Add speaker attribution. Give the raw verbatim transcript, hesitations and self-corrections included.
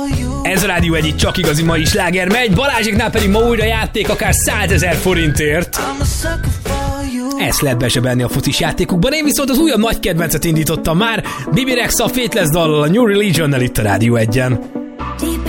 Speaker 1: Ez a Rádió egyik csak igazi mai sláger megy, Balázséknál pedig ma újra játék akár százezer forintért. Ezt lehet besebelni a focis játékukban, én viszont az újabb nagy kedvencet indítottam már, Bibi Rexha Faithless dallal, a New Religionnel itt a Rádió egyen.